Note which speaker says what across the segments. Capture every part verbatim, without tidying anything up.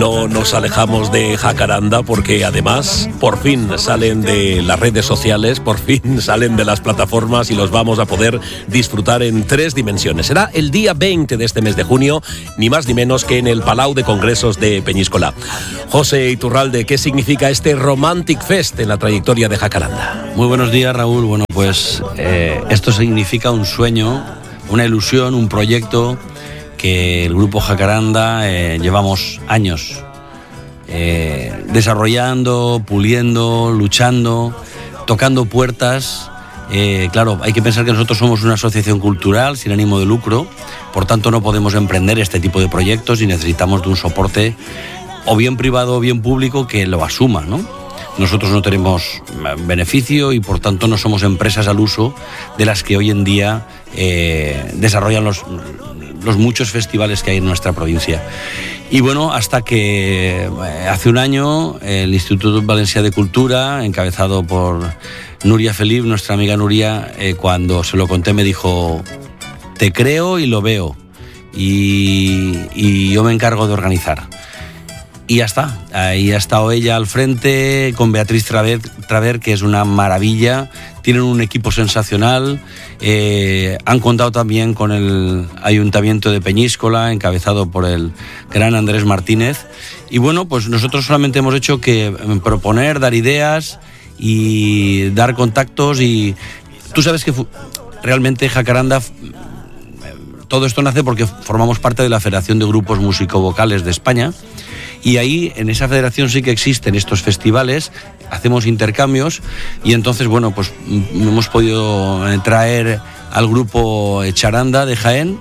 Speaker 1: No nos alejamos de Jacaranda porque además por fin salen de las redes sociales, por fin salen de las plataformas y los vamos a poder disfrutar en tres dimensiones. Será el día veinte de este mes de junio, ni más ni menos que en el Palau de Congresos de Peñíscola. José Iturralde, ¿qué significa este Romantic Fest en la trayectoria de Jacaranda?
Speaker 2: Muy buenos días, Raúl. Bueno, pues eh, esto significa un sueño, una ilusión, un proyecto que el grupo Jacaranda eh, llevamos años eh, desarrollando, puliendo, luchando, tocando puertas. Eh, claro, hay que pensar que nosotros somos una asociación cultural sin ánimo de lucro, por tanto no podemos emprender este tipo de proyectos y necesitamos de un soporte o bien privado o bien público que lo asuma, ¿no? Nosotros no tenemos beneficio y por tanto no somos empresas al uso de las que hoy en día eh, desarrollan los, los muchos festivales que hay en nuestra provincia. Y bueno, hasta que eh, hace un año el Instituto Valencià de Cultura, encabezado por Núria Felip, nuestra amiga Núria, eh, cuando se lo conté me dijo: te creo y lo veo y, y yo me encargo de organizar. Y ya está, ahí ha estado ella al frente con Beatriz Traver, Traver que es una maravilla, tienen un equipo sensacional, eh, han contado también con el Ayuntamiento de Peñíscola, encabezado por el gran Andrés Martínez, y bueno, pues nosotros solamente hemos hecho que proponer, dar ideas y dar contactos, y tú sabes que realmente Jacaranda, todo esto nace porque formamos parte de la Federación de Grupos Músico-Vocales de España. Y ahí, en esa federación sí que existen estos festivales, hacemos intercambios y entonces, bueno, pues hemos podido traer al grupo Charanda de Jaén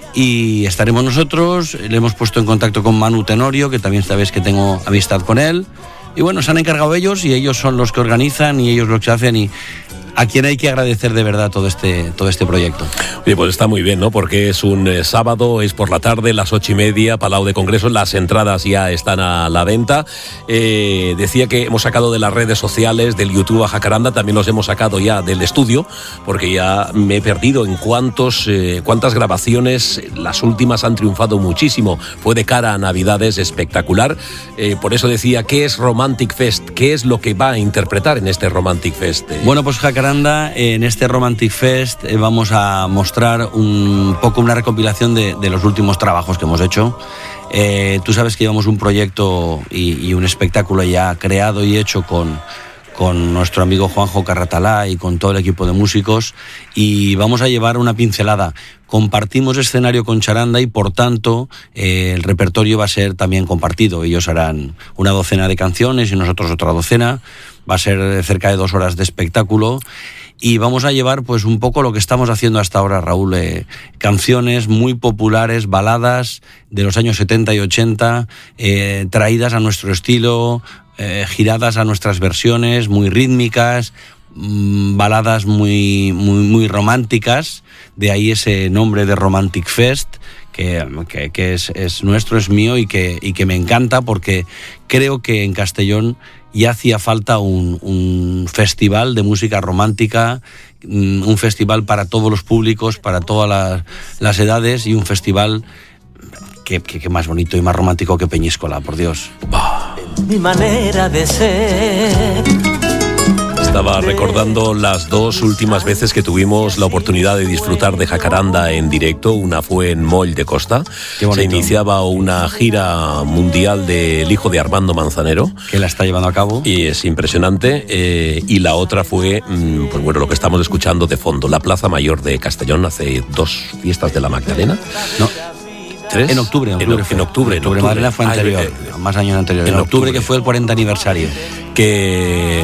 Speaker 2: y estaremos nosotros, le hemos puesto en contacto con Manu Tenorio, que también sabes que tengo amistad con él, y bueno, se han encargado ellos y ellos son los que organizan y ellos los que hacen, y a quien hay que agradecer de verdad todo este, todo este proyecto.
Speaker 1: Oye, pues está muy bien, ¿no? Porque es un eh, sábado, es por la tarde, las ocho y media, Palau de Congresos, las entradas ya están a la venta. Eh, decía que hemos sacado de las redes sociales, del YouTube a Jacaranda, también los hemos sacado ya del estudio, porque ya me he perdido en cuántos, eh, cuántas grabaciones, las últimas han triunfado muchísimo, fue de cara a Navidades, espectacular. Eh, por eso decía, ¿qué es Romantic Fest? ¿Qué es lo que va a interpretar en este Romantic Fest? Eh,
Speaker 2: bueno, pues Jacaranda, en este Romantic Fest eh, vamos a mostrar un poco una recopilación de, de los últimos trabajos que hemos hecho. Eh, tú sabes que llevamos un proyecto y, y un espectáculo ya creado y hecho con, con nuestro amigo Juanjo Carratalá y con todo el equipo de músicos, y vamos a llevar una pincelada. Compartimos escenario con Charanda y por tanto eh, el repertorio va a ser también compartido. Ellos harán una docena de canciones y nosotros otra docena. Va a ser cerca de dos horas de espectáculo y vamos a llevar pues un poco lo que estamos haciendo hasta ahora, Raúl, eh, canciones muy populares, baladas de los años setenta y ochenta, eh, traídas a nuestro estilo, eh, giradas a nuestras versiones, muy rítmicas, mmm, baladas muy, muy, muy románticas, de ahí ese nombre de Romantic Fest, que, que, que es, es nuestro, es mío y que, y que me encanta porque creo que en Castellón ya hacía falta un, un festival de música romántica, un festival para todos los públicos, para todas las, las edades, y un festival que, que, que más bonito y más romántico que Peñíscola, por Dios.
Speaker 3: Mi manera de ser.
Speaker 1: Estaba recordando las dos últimas veces que tuvimos la oportunidad de disfrutar de Jacaranda en directo. Una fue en Moll de Costa. Se iniciaba una gira mundial del hijo de Armando Manzanero,
Speaker 2: que la está llevando a cabo.
Speaker 1: Y es impresionante. Eh, y la otra fue, pues bueno, lo que estamos escuchando de fondo, la Plaza Mayor de Castellón, hace dos fiestas de la Magdalena.
Speaker 2: No.
Speaker 1: ¿Tres?
Speaker 2: En octubre, en octubre.
Speaker 1: En, en octubre.
Speaker 2: En octubre, Magdalena fue anterior, Ay, eh, más años anteriores. En, en octubre, octubre, que fue el cuarenta aniversario.
Speaker 1: Que...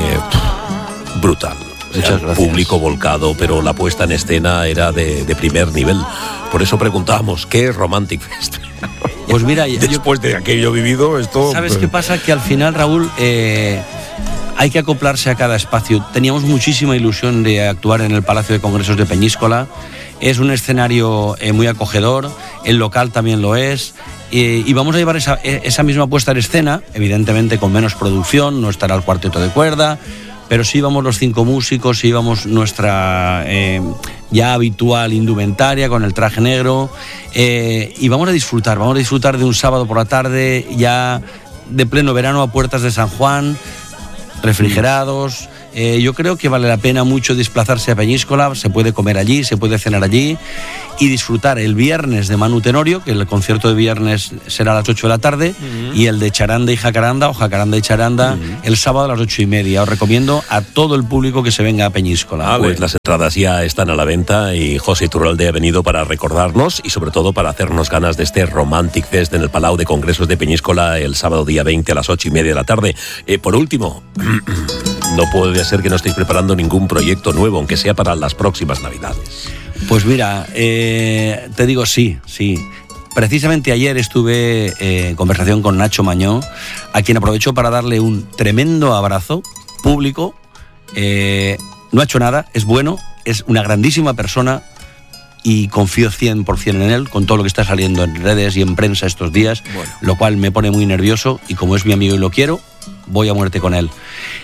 Speaker 1: brutal. O sea, el público volcado, pero la puesta en escena era de, de primer nivel. Por eso preguntábamos, ¿qué es Romantic Fest?
Speaker 2: Pues mira,
Speaker 1: después
Speaker 2: yo,
Speaker 1: de aquello vivido, esto...
Speaker 2: ¿Sabes pues... qué pasa? Que al final, Raúl, eh, hay que acoplarse a cada espacio. Teníamos muchísima ilusión de actuar en el Palacio de Congresos de Peñíscola. Es un escenario eh, muy acogedor, el local también lo es. Eh, y vamos a llevar esa, esa misma puesta en escena, evidentemente con menos producción, no estará el cuarteto de cuerda, pero sí íbamos los cinco músicos, sí íbamos nuestra eh, ya habitual indumentaria con el traje negro, eh, y vamos a disfrutar, vamos a disfrutar de un sábado por la tarde ya de pleno verano a puertas de San Juan, refrigerados. Eh, yo creo que vale la pena mucho desplazarse a Peñíscola, se puede comer allí, se puede cenar allí y disfrutar el viernes de Manu Tenorio, que el concierto de viernes será a las ocho de la tarde, uh-huh. y el de Charanda y Jacaranda, o Jacaranda y Charanda, uh-huh. el sábado a las ocho y media. Os recomiendo a todo el público que se venga a Peñíscola.
Speaker 1: Ah, pues las entradas ya están a la venta y José Iturralde ha venido para recordarnos y sobre todo para hacernos ganas de este Romantic Fest en el Palau de Congresos de Peñíscola el sábado día veinte a las ocho y media de la tarde. Eh, por último... No puede ser que no estéis preparando ningún proyecto nuevo, aunque sea para las próximas Navidades.
Speaker 2: Pues mira, eh, te digo sí, sí. Precisamente ayer estuve eh, en conversación con Nacho Mañó, a quien aprovecho para darle un tremendo abrazo público. Eh, no ha hecho nada, es bueno, es una grandísima persona y confío cien por ciento en él, con todo lo que está saliendo en redes y en prensa estos días, bueno. Lo cual me pone muy nervioso y como es mi amigo y lo quiero, voy a muerte con él.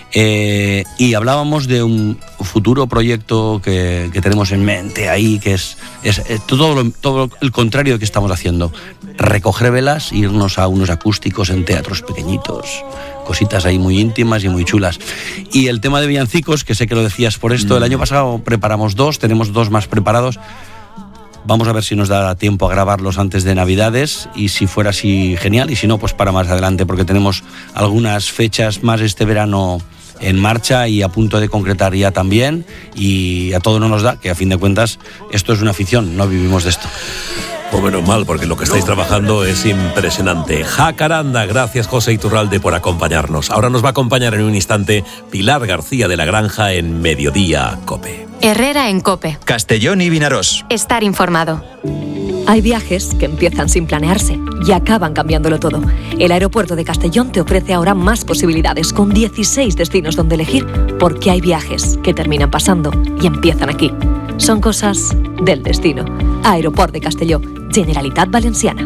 Speaker 2: Eh, y hablábamos de un futuro proyecto que, que tenemos en mente ahí, que es, es, es todo, lo, todo el contrario de que estamos haciendo. Recoger velas, irnos a unos acústicos en teatros pequeñitos, cositas ahí muy íntimas y muy chulas. Y el tema de villancicos, que sé que lo decías por esto, mm. el año pasado preparamos dos, tenemos dos más preparados. Vamos a ver si nos da tiempo a grabarlos antes de Navidades y si fuera así, genial, y si no, pues para más adelante, porque tenemos algunas fechas más este verano en marcha y a punto de concretar ya también, y a todo no nos da, que a fin de cuentas esto es una afición, no vivimos de esto.
Speaker 1: Pues menos mal, porque lo que estáis trabajando es impresionante. Jacaranda, gracias José Iturralde por acompañarnos. Ahora nos va a acompañar en un instante Pilar García de la Granja en Mediodía COPE.
Speaker 4: Herrera en COPE.
Speaker 5: Castellón y Vinarós.
Speaker 4: Estar informado.
Speaker 6: Hay viajes que empiezan sin planearse y acaban cambiándolo todo. El aeropuerto de Castellón te ofrece ahora más posibilidades, con dieciséis destinos donde elegir, porque hay viajes que terminan pasando y empiezan aquí. Son cosas del destino. Aeroport de Castelló, Generalitat Valenciana.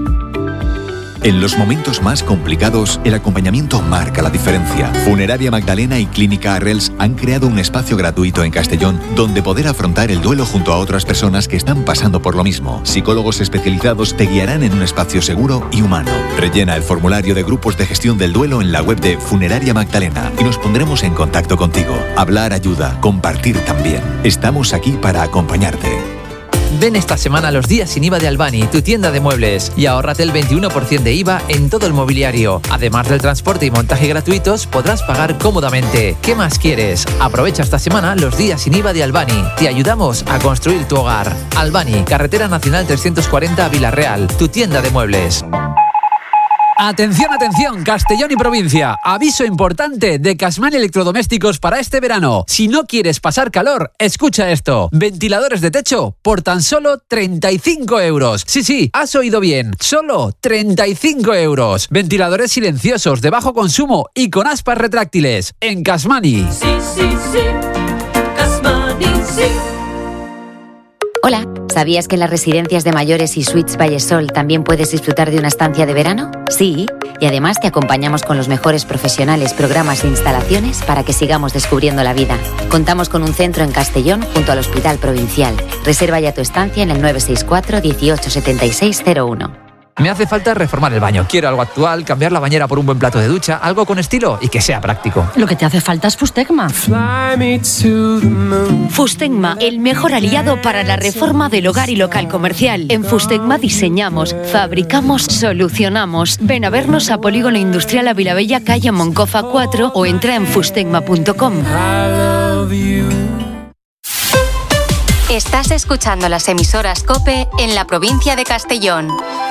Speaker 5: En los momentos más complicados, el acompañamiento marca la diferencia. Funeraria Magdalena y Clínica Arrels han creado un espacio gratuito en Castellón donde poder afrontar el duelo junto a otras personas que están pasando por lo mismo. Psicólogos especializados te guiarán en un espacio seguro y humano. Rellena el formulario de grupos de gestión del duelo en la web de Funeraria Magdalena y nos pondremos en contacto contigo. Hablar ayuda, compartir también. Estamos aquí para acompañarte.
Speaker 7: Ven esta semana a los días sin I V A de Albani, tu tienda de muebles, y ahórrate el veintiuno por ciento de I V A en todo el mobiliario. Además del transporte y montaje gratuitos, podrás pagar cómodamente. ¿Qué más quieres? Aprovecha esta semana los días sin I V A de Albani. Te ayudamos a construir tu hogar. Albani, Carretera Nacional trescientos cuarenta a Vilarreal, tu tienda de muebles.
Speaker 8: Atención, atención, Castellón y provincia. Aviso importante de Casman Electrodomésticos para este verano. Si no quieres pasar calor, escucha esto. Ventiladores de techo por tan solo treinta y cinco euros. Sí, sí, has oído bien. Solo treinta y cinco euros. Ventiladores silenciosos de bajo consumo y con aspas retráctiles. En Casmani.
Speaker 9: Sí, sí, sí. Casmani, sí.
Speaker 10: Hola, ¿sabías que en las residencias de mayores y Suites Vallesol también puedes disfrutar de una estancia de verano? Sí, y además te acompañamos con los mejores profesionales, programas e instalaciones para que sigamos descubriendo la vida. Contamos con un centro en Castellón junto al Hospital Provincial. Reserva ya tu estancia en el nueve seis cuatro, dieciocho, setenta y seis cero uno.
Speaker 7: Me hace falta reformar el baño. Quiero algo actual, cambiar la bañera por un buen plato de ducha, algo con estilo y que sea práctico.
Speaker 11: Lo que te hace falta es Fustecma.
Speaker 12: Fustecma, el mejor aliado para la reforma del hogar y local comercial. En Fustecma diseñamos, fabricamos, solucionamos. Ven a vernos a Polígono Industrial Avilabella, calle Moncofa cuatro, o entra en fustecma punto com.
Speaker 4: Estás escuchando las emisoras COPE en la provincia de Castellón.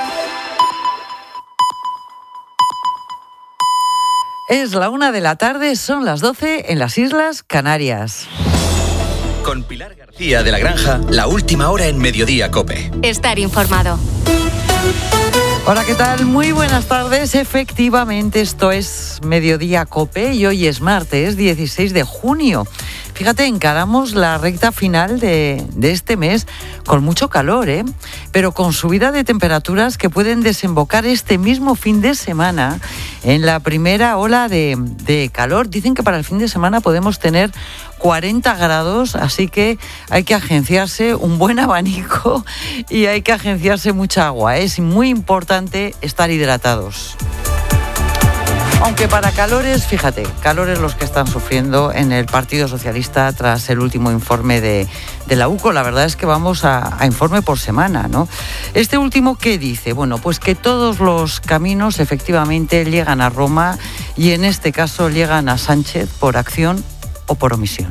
Speaker 13: Es la una de la tarde, son las doce en las Islas Canarias.
Speaker 5: Con Pilar García de la Granja, la última hora en Mediodía COPE.
Speaker 4: Estar informado.
Speaker 13: Hola, ¿qué tal? Muy buenas tardes. Efectivamente, esto es Mediodía COPE y hoy es martes dieciséis de junio. Fíjate, encaramos la recta final de, de este mes con mucho calor, ¿eh? Pero con subida de temperaturas que pueden desembocar este mismo fin de semana en la primera ola de, de calor. Dicen que para el fin de semana podemos tener cuarenta grados, así que hay que agenciarse un buen abanico y hay que agenciarse mucha agua. Es muy importante estar hidratados. Aunque para calores, fíjate, calores los que están sufriendo en el Partido Socialista tras el último informe de, de la U C O. La verdad es que vamos a, a informe por semana, ¿no? Este último, ¿qué dice? Bueno, pues que todos los caminos efectivamente llegan a Roma y en este caso llegan a Sánchez por acción o por omisión.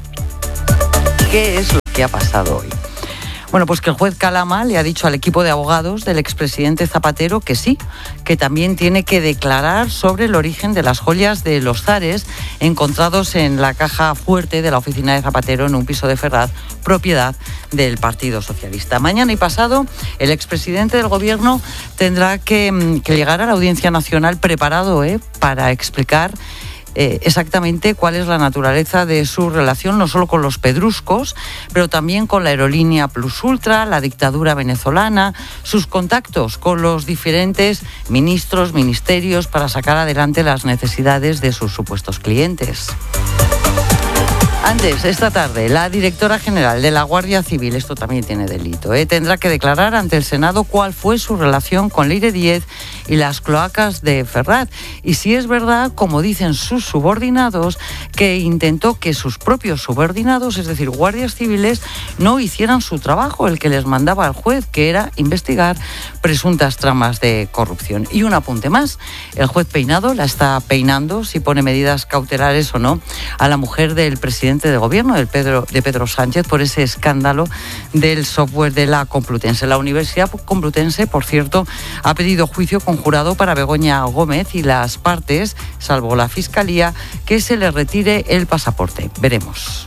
Speaker 13: ¿Qué es lo que ha pasado hoy? Bueno, pues que el juez Calama le ha dicho al equipo de abogados del expresidente Zapatero que sí, que también tiene que declarar sobre el origen de las joyas de los zares encontrados en la caja fuerte de la oficina de Zapatero en un piso de Ferraz, propiedad del Partido Socialista. Mañana y pasado, el expresidente del Gobierno tendrá que, que llegar a la Audiencia Nacional preparado ¿eh? para explicar Eh, exactamente cuál es la naturaleza de su relación, no solo con los pedruscos, pero también con la aerolínea Plus Ultra, la dictadura venezolana, sus contactos con los diferentes ministros, ministerios, para sacar adelante las necesidades de sus supuestos clientes. Antes, esta tarde, la directora general de la Guardia Civil, esto también tiene delito, ¿eh? tendrá que declarar ante el Senado cuál fue su relación con Leire Díez y las cloacas de Ferraz. Y si es verdad, como dicen sus subordinados, que intentó que sus propios subordinados, es decir, guardias civiles, no hicieran su trabajo, el que les mandaba al juez, que era investigar presuntas tramas de corrupción. Y un apunte más, el juez Peinado la está peinando, si pone medidas cautelares o no, a la mujer del presidente de gobierno del Pedro, de Pedro Sánchez por ese escándalo del software de la Complutense. La Universidad Complutense, por cierto, ha pedido juicio conjurado para Begoña Gómez y las partes, salvo la Fiscalía, que se le retire el pasaporte. Veremos.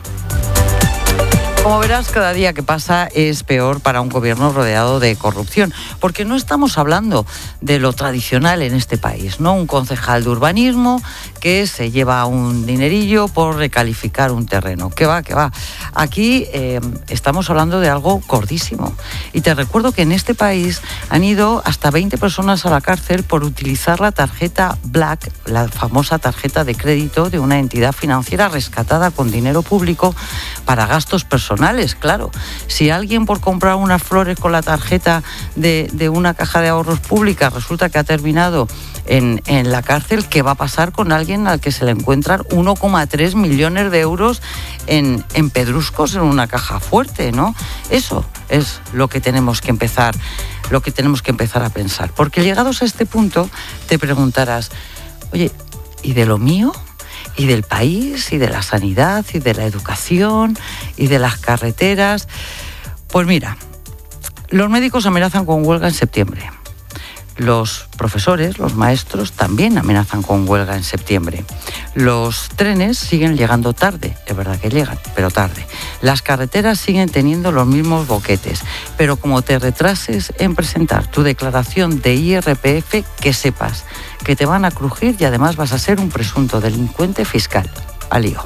Speaker 13: Como verás, cada día que pasa es peor para un gobierno rodeado de corrupción, porque no estamos hablando de lo tradicional en este país, ¿no? Un concejal de urbanismo que se lleva un dinerillo por recalificar un terreno. ¿Qué va, qué va? Aquí eh, estamos hablando de algo gordísimo. Y te recuerdo que en este país han ido hasta veinte personas a la cárcel por utilizar la tarjeta Black, la famosa tarjeta de crédito de una entidad financiera rescatada con dinero público para gastos personales. Claro, si alguien por comprar unas flores con la tarjeta de, de una caja de ahorros pública resulta que ha terminado en, en la cárcel, ¿qué va a pasar con alguien al que se le encuentran uno coma tres millones de euros en, en pedruscos en una caja fuerte, ¿no? Eso es lo que tenemos que empezar, lo que tenemos que empezar a pensar. Porque llegados a este punto te preguntarás, oye, ¿y de lo mío? Y del país, y de la sanidad, y de la educación, y de las carreteras. Pues mira, los médicos amenazan con huelga en septiembre. Los profesores, los maestros, también amenazan con huelga en septiembre. Los trenes siguen llegando tarde, es verdad que llegan, pero tarde. Las carreteras siguen teniendo los mismos boquetes, pero como te retrases en presentar tu declaración de I R P F, que sepas que te van a crujir y además vas a ser un presunto delincuente fiscal. Al lío.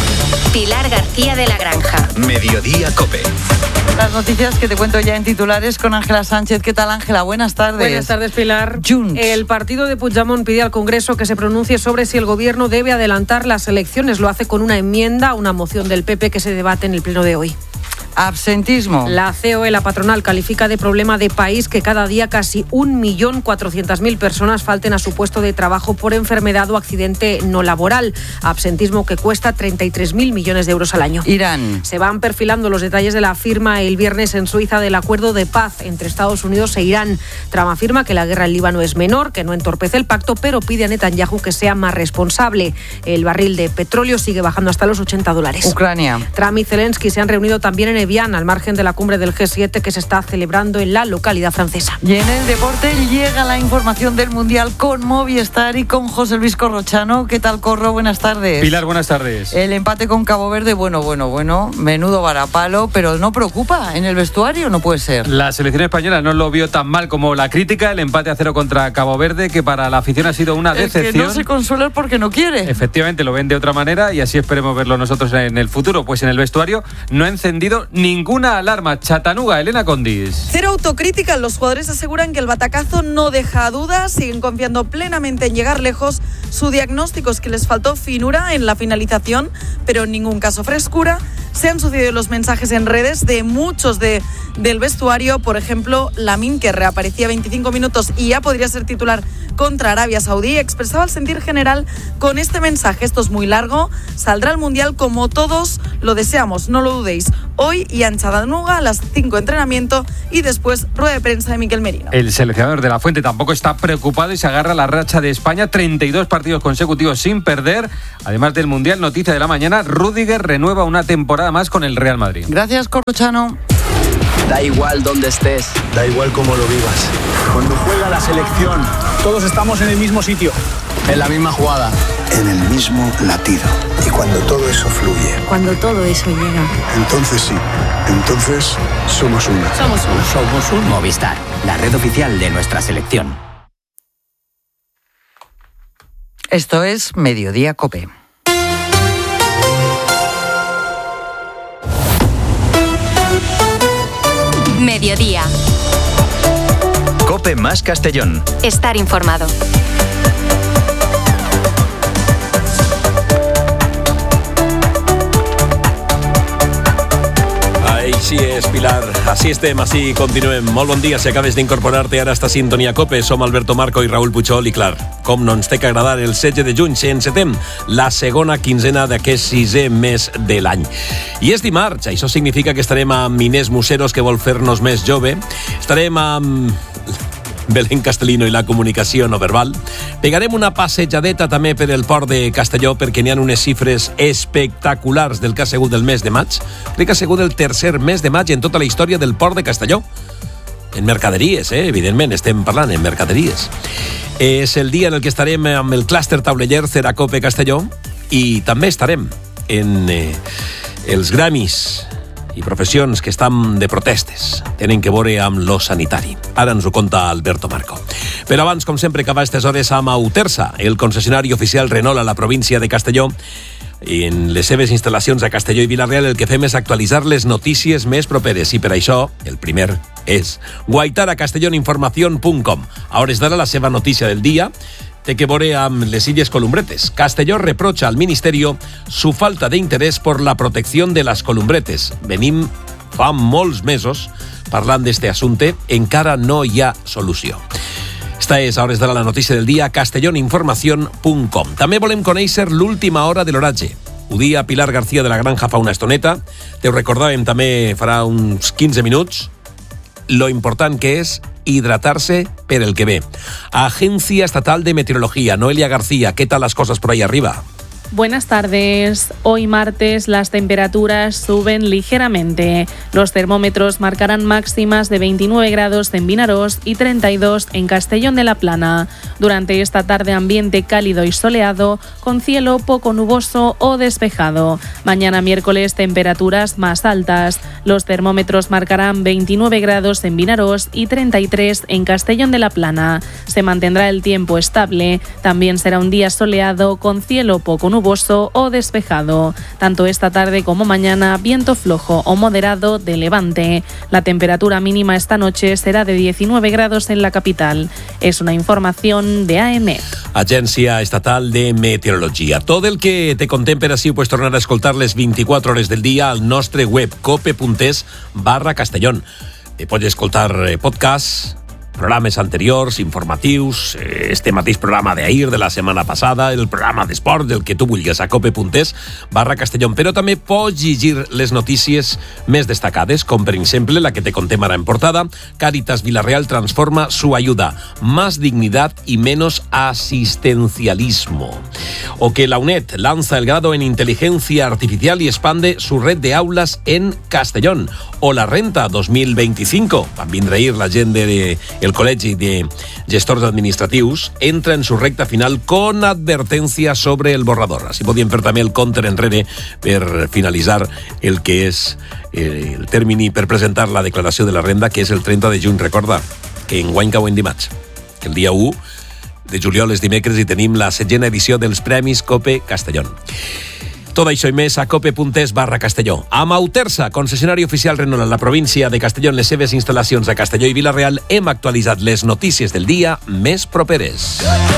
Speaker 4: Pilar García de la Granja.
Speaker 11: Mediodía COPE.
Speaker 13: Las noticias que te cuento ya en titulares con Ángela Sánchez. ¿Qué tal, Ángela? Buenas tardes.
Speaker 14: Buenas tardes, Pilar.
Speaker 13: Junts.
Speaker 14: El partido de Puigdemont pide al Congreso que se pronuncie sobre si el Gobierno debe adelantar las elecciones. Lo hace con una enmienda a una moción del P P que se debate en el pleno de hoy.
Speaker 13: Absentismo.
Speaker 14: La C O E, la patronal, califica de problema de país que cada día casi un millón cuatrocientas mil personas falten a su puesto de trabajo por enfermedad o accidente no laboral. Absentismo que cuesta treinta y tres mil millones de euros al año.
Speaker 13: Irán.
Speaker 14: Se van perfilando los detalles de la firma el viernes en Suiza del acuerdo de paz entre Estados Unidos e Irán. Trump afirma que la guerra en Líbano es menor, que no entorpece el pacto, pero pide a Netanyahu que sea más responsable. El barril de petróleo sigue bajando hasta los ochenta dólares.
Speaker 13: Ucrania.
Speaker 14: Trump y Zelensky se han reunido también en Evian, al margen de la cumbre del G siete que se está celebrando en la localidad francesa.
Speaker 13: Y en el deporte llega la información del Mundial con Movistar y con José Luis Corrochano. ¿Qué tal, Corro? Buenas tardes.
Speaker 15: Pilar, buenas tardes.
Speaker 13: El empate con Cabo Verde, bueno, bueno, bueno, menudo varapalo, pero no preocupa en el vestuario, no puede ser.
Speaker 15: La selección española no lo vio tan mal como la crítica, el empate a cero contra Cabo Verde, que para la afición ha sido una decepción.
Speaker 13: El que no se consuela porque no quiere.
Speaker 15: Efectivamente, lo ven de otra manera y así esperemos verlo nosotros en el futuro. Pues en el vestuario no ha encendido ninguna alarma. Chatanuga, Elena Condis.
Speaker 16: Cero autocrítica. Los jugadores aseguran que el batacazo no deja dudas, siguen confiando plenamente en llegar lejos. Su diagnóstico es que les faltó finura en la finalización, pero en ningún caso frescura. Se han sucedido los mensajes en redes de muchos de, del vestuario. Por ejemplo, Lamine, que reaparecía veinticinco minutos y ya podría ser titular contra Arabia Saudí, expresaba el sentir general con este mensaje: esto es muy largo, saldrá al Mundial como todos lo deseamos, no lo dudéis. Hoy y en Chattanooga a las cinco entrenamiento y después rueda de prensa de Miquel Merino.
Speaker 15: El seleccionador de la Fuente tampoco está preocupado y se agarra a la racha de España, treinta y dos partidos consecutivos sin perder. Además del Mundial, noticia de la mañana, Rüdiger renueva una temporada más con el Real Madrid.
Speaker 13: Gracias, Corrochano.
Speaker 11: Da igual dónde estés, da igual cómo lo vivas.
Speaker 17: Cuando juega la selección, todos estamos en el mismo sitio,
Speaker 11: en la misma jugada,
Speaker 18: en el mismo latido. Y cuando todo eso fluye,
Speaker 19: cuando todo eso llega,
Speaker 18: entonces sí, entonces somos una.
Speaker 19: Somos uno.
Speaker 20: Somos un Movistar, la red oficial de nuestra selección.
Speaker 13: Esto es Mediodía COPE.
Speaker 4: Mediodía.
Speaker 21: COPE más Castellón.
Speaker 4: Estar informado.
Speaker 1: Així és, Pilar. Així estem, així continuem. Molt bon dia si acabes d'incorporar-te ara a esta sintonia COPE. Som Alberto Marco i Raúl Puigol i, clar, com no ens té que agradar el setze de juny, si encetem la segona quinzena d'aquest sisè mes de l'any. I és dimarts, això significa que estarem amb Inés Museros, que vol fer-nos més jove. Estarem amb Belén Castellino i la comunicació no verbal. Pegarem una passejadeta també per el port de Castelló, perquè n'hi ha unes xifres espectaculars del que ha sigut el mes de maig. Crec que ha sigut el tercer mes de maig en tota la història del port de Castelló. En mercaderies, eh? Evidentment, estem parlant en mercaderies. És el dia en el que estarem amb el clúster tauleller Ceracope Castelló i també estarem en eh, els Grammys i professions que estan de protestes. Tenen que veure amb lo sanitari. Ara ens ho conta Alberto Marco. Però abans, com sempre, que va a aquestes hores amb Autersa, el concessionari oficial Renault a la província de Castelló. En les seves instal·lacions a Castelló i Vila-real el que fem és actualitzar les notícies més properes i per això el primer és guaitar a castellón información punt com. A hores d'ara la seva notícia del dia té que veure amb les Illes Columbretes. Castelló reprocha al Ministerio su falta de interés por la protección de las columbretes. Venim fa molts mesos parlant d'este assumpte, encara no hi ha solució. Esta és, a hores d'ara, la notícia del dia, castellón información punt com. També volem conèixer l'última hora de l'oratge. Ho dia Pilar García de la Granja fa una estoneta. Te ho recordàvem també farà uns quinze minuts. Lo important que és hidratarse per el que ve. Agencia Estatal de Meteorología, Noelia García, ¿qué tal las cosas por ahí arriba?
Speaker 22: Buenas tardes. Hoy martes las temperaturas suben ligeramente. Los termómetros marcarán máximas de veintinueve grados en Vinarós y treinta y dos en Castellón de la Plana. Durante esta tarde ambiente cálido y soleado, con cielo poco nuboso o despejado. Mañana miércoles temperaturas más altas. Los termómetros marcarán veintinueve grados en Vinarós y treinta y tres en Castellón de la Plana. Se mantendrá el tiempo estable. También será un día soleado con cielo poco nuboso nuboso o despejado. Tanto esta tarde como mañana, viento flojo o moderado de levante. La temperatura mínima esta noche será de diecinueve grados en la capital. Es una información de A E M E T.
Speaker 1: Agència Estatal de Meteorologia. Tot el que te contem per així ho pots tornar a escoltar les vint-i-quatre hores del dia al nostre web cope punt es barra Castellón. Te pots escoltar podcast, programes anteriors, informatius, este mateix programa d'ahir, de la setmana passada, el programa d'esport, del que tu vulguis, a cope punt es barra Castellón. Però també pots llegir les notícies més destacades, com per exemple la que te contem ara en portada. Cáritas Vila-real transforma su ayuda. Más dignidad y menos asistencialismo. O que la UNED lanza el grado en inteligencia artificial y expande su red de aulas en Castellón. O la renta dos mil vint-i-cinc. Van vindre ahir la gent del el Col·legi de Gestors Administratius, entra en su recta final con advertencia sobre el borrador. Així podíem fer també el compte enrere per finalitzar el que és el termini per presentar la declaració de la renda, que és el trenta de juny. Recorda que enguany cau en dimarts, que el dia u de juliol és dimecres i tenim la setzena edició dels Premis COPE Castellón. Tot això i més a cope punt es barra Castelló. Amb Autersa, concessionari oficial Renault a la província de Castelló, en les seves instal·lacions a Castelló i Vila-real, hem actualitzat les notícies del dia més properes.